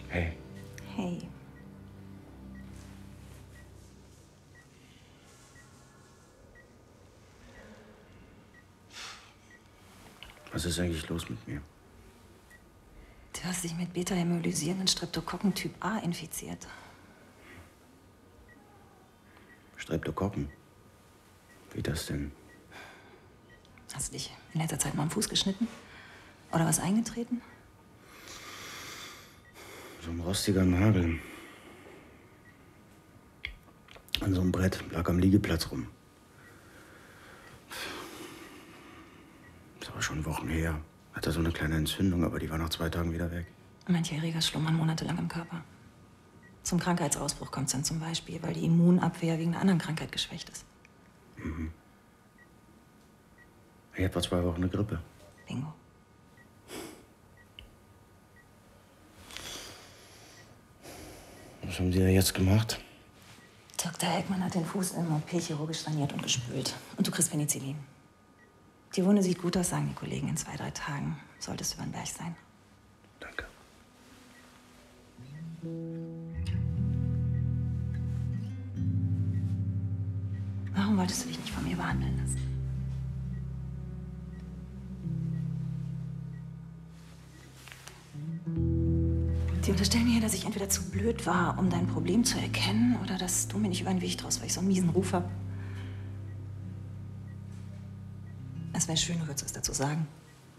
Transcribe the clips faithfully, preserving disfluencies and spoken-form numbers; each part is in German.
Hey. Hey. Was ist eigentlich los mit mir? Du hast dich mit beta-hämolysierenden Streptokokken Typ A infiziert. Streptokokken? Wie das denn? Hast du dich in letzter Zeit mal am Fuß geschnitten? Oder was eingetreten? So ein rostiger Nagel. An so einem Brett, lag am Liegeplatz rum. Ist aber schon Wochen her. Hatte so eine kleine Entzündung, aber die war nach zwei Tagen wieder weg. Manche Erreger schlummern monatelang im Körper. Zum Krankheitsausbruch kommt es dann zum Beispiel, weil die Immunabwehr wegen einer anderen Krankheit geschwächt ist. Mhm. Ich hatte vor zwei Wochen eine Grippe. Bingo. Was haben Sie da jetzt gemacht? Doktor Heckmann hat den Fuß im O P chirurgisch saniert und gespült. Und du kriegst Penicillin. Die Wunde sieht gut aus, sagen die Kollegen. In zwei, drei Tagen solltest du über den Berg sein. Danke. Warum wolltest du dich nicht von mir behandeln lassen? Die unterstellen mir, dass ich entweder zu blöd war, um dein Problem zu erkennen, oder dass du mir nicht über den Weg traust, weil ich so einen miesen Ruf habe. Es wäre schön, du würdest was dazu sagen.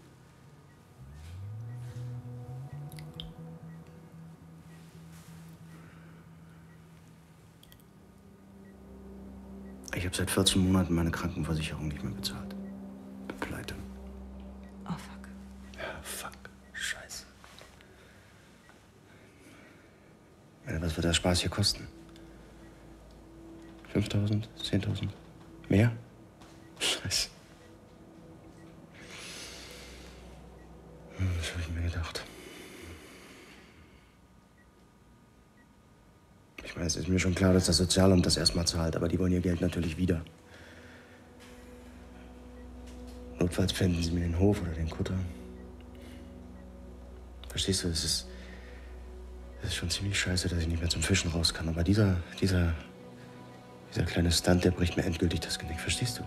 Ich habe seit vierzehn Monaten meine Krankenversicherung nicht mehr bezahlt. Bin pleite. Oh, fuck. Ja, fuck. Scheiße. Ja, was wird der Spaß hier kosten? fünftausend? zehntausend? Mehr? Scheiße. Hm, das habe ich mir gedacht. Ich meine, es ist mir schon klar, dass das Sozialamt das erstmal zahlt, aber die wollen ihr Geld natürlich wieder. Notfalls pfänden sie mir den Hof oder den Kutter. Verstehst du, es ist, es ist schon ziemlich scheiße, dass ich nicht mehr zum Fischen raus kann. Aber dieser, dieser, dieser kleine Stunt, der bricht mir endgültig das Genick. Verstehst du?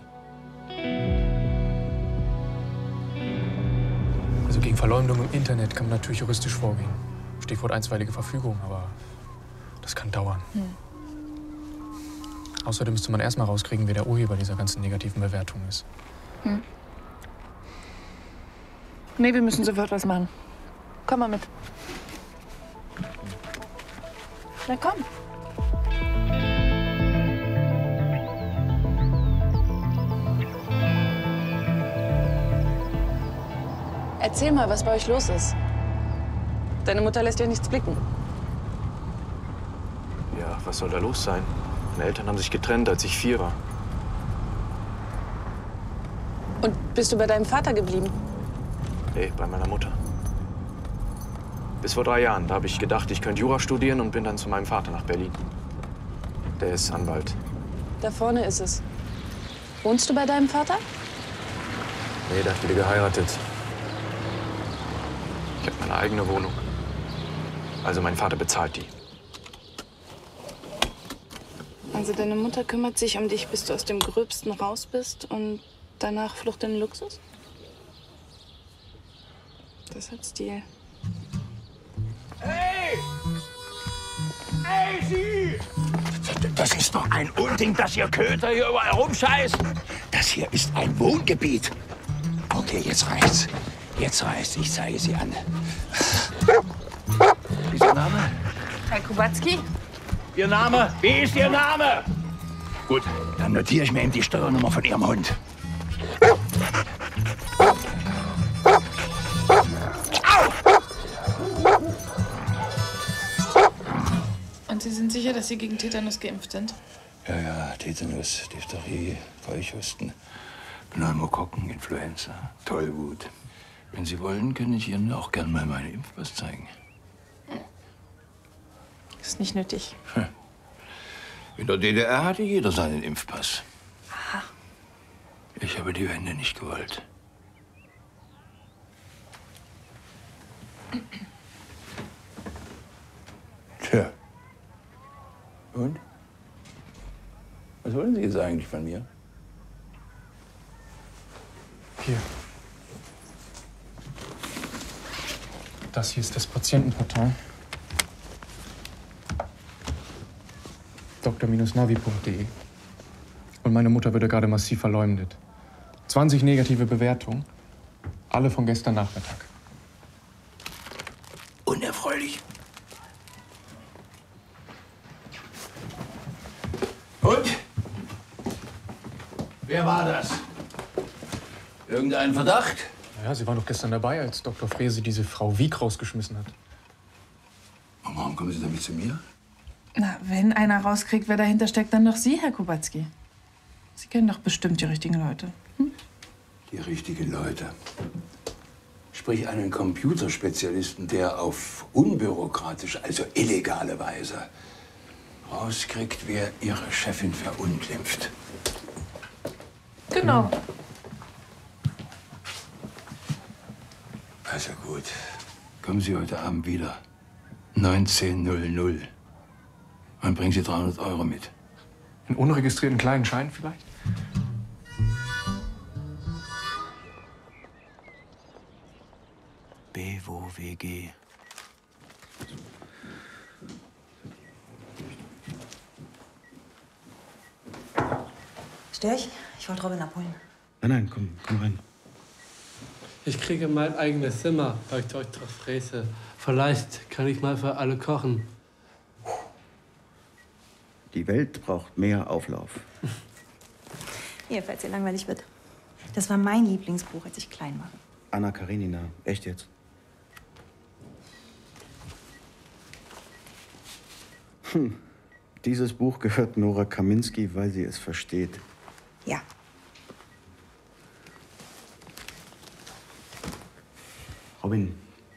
Also gegen Verleumdung im Internet kann man natürlich juristisch vorgehen. Stichwort einstweilige Verfügung, aber das kann dauern. Hm. Außerdem müsste man erstmal rauskriegen, wer der Urheber dieser ganzen negativen Bewertung ist. Hm. Nee, wir müssen sofort was machen. Komm mal mit. Na komm. Erzähl mal, was bei euch los ist. Deine Mutter lässt dir nichts blicken. Ja, was soll da los sein? Meine Eltern haben sich getrennt, als ich vier war. Und bist du bei deinem Vater geblieben? Nee, bei meiner Mutter. Bis vor drei Jahren. Da habe ich gedacht, ich könnte Jura studieren und bin dann zu meinem Vater nach Berlin. Der ist Anwalt. Da vorne ist es. Wohnst du bei deinem Vater? Nee, der hat wieder geheiratet. Ich habe meine eigene Wohnung. Also mein Vater bezahlt die. Also deine Mutter kümmert sich um dich, bis du aus dem Gröbsten raus bist und danach Flucht in den Luxus? Das hat Stil. Hey! Hey, Sie! Das ist doch ein Unding, dass ihr Köter hier überall rumscheißen. Das hier ist ein Wohngebiet. Okay, jetzt reicht's. Jetzt reicht's. Ich zeige Sie an. Wie ist Ihr Name? Herr Kubacki? Ihr Name? Wie ist Ihr Name? Gut, dann notiere ich mir eben die Steuernummer von Ihrem Hund. Und Sie sind sicher, dass Sie gegen Tetanus geimpft sind? Ja, ja, Tetanus, Diphtherie, Keuchhusten, Pneumokokken, Influenza, Tollwut. Wenn Sie wollen, kann ich Ihnen auch gern mal meinen Impfpass zeigen. Ist nicht nötig. In der D D R hatte jeder seinen Impfpass. Aha. Ich habe die Wende nicht gewollt. Tja. Und? Was wollen Sie jetzt eigentlich von mir? Hier. Das hier ist das Patientenportal. doktor Navi punkt de. Und meine Mutter wurde gerade massiv verleumdet. zwanzig negative Bewertungen. Alle von gestern Nachmittag. Unerfreulich. Und? Wer war das? Irgendein Verdacht? Ja, Sie waren doch gestern dabei, als Doktor Frese diese Frau Wieck rausgeschmissen hat. Und warum kommen Sie damit zu mir? Na, wenn einer rauskriegt, wer dahinter steckt, dann doch Sie, Herr Kubacki. Sie kennen doch bestimmt die richtigen Leute. Hm? Die richtigen Leute. Sprich einen Computerspezialisten, der auf unbürokratische, also illegale Weise rauskriegt, wer Ihre Chefin verunglimpft. Genau. Also gut. Kommen Sie heute Abend wieder. neunzehn Uhr null null. Und bringen Sie dreihundert Euro mit. Einen unregistrierten kleinen Schein vielleicht? B W O W G. Stör ich? Ich wollte Robin abholen. Nein, nein, komm, komm rein. Ich kriege mein eigenes Zimmer bei Doktor Frese. Vielleicht kann ich mal für alle kochen. Die Welt braucht mehr Auflauf. Hier, falls dir langweilig wird. Das war mein Lieblingsbuch, als ich klein war. Anna Karenina, echt jetzt? Hm. Dieses Buch gehört Nora Kaminski, weil sie es versteht. Ja. Robin,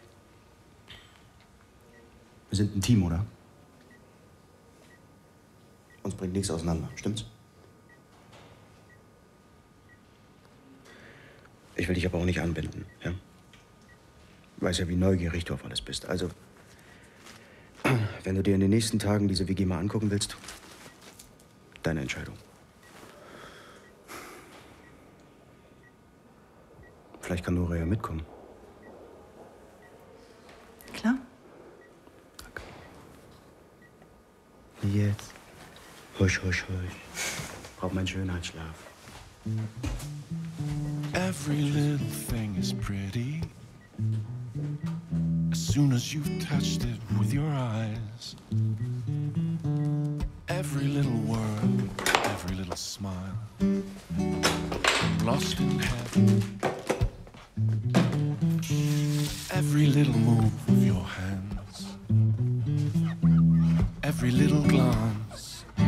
wir sind ein Team, oder? Uns bringt nichts auseinander, stimmt's? Ich will dich aber auch nicht anbinden, ja? Weiß ja, wie neugierig du auf alles bist. Also, wenn du dir in den nächsten Tagen diese W G mal angucken willst, deine Entscheidung. Vielleicht kann Nora ja mitkommen. Klar. Jetzt. Husch, husch, husch. Braucht meinen Schönheitsschlaf. Every little thing is pretty as soon as you've touched it with your eyes. Every little word, every little smile, I'm lost in heaven. Every little move of your hands, every little glance